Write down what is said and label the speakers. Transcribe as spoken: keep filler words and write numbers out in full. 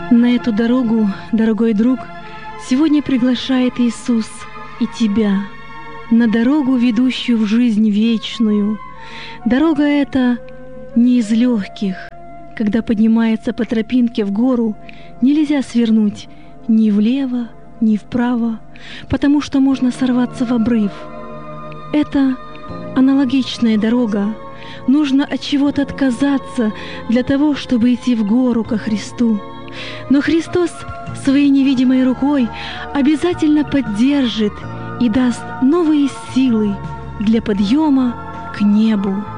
Speaker 1: На эту дорогу, дорогой друг, сегодня приглашает Иисус и тебя, на дорогу, ведущую в жизнь вечную. Дорога эта не из легких. Когда поднимается по тропинке в гору, нельзя свернуть ни влево, ни вправо, потому что можно сорваться в обрыв. Это аналогичная дорога. Нужно от чего-то отказаться для того, чтобы идти в гору ко Христу. Но Христос своей невидимой рукой обязательно поддержит и даст новые силы для подъема к небу.